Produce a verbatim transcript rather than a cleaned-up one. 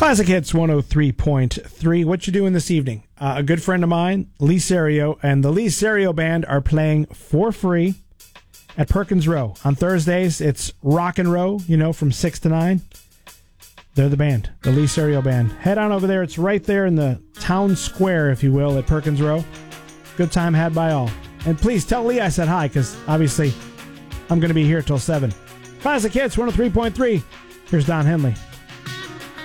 Classic Hits one oh three point three. What you doing this evening? Uh, a good friend of mine, Lee Serio, and the Lee Serio Band are playing for free at Perkins Row. On Thursdays, it's Rock and Row, you know, from six to nine. They're the band, the Lee Serio Band. Head on over there. It's right there in the town square, if you will, at Perkins Row. Good time had by all. And please tell Lee I said hi, because obviously I'm going to be here till seven. Classic Hits one oh three point three. Here's Don Henley.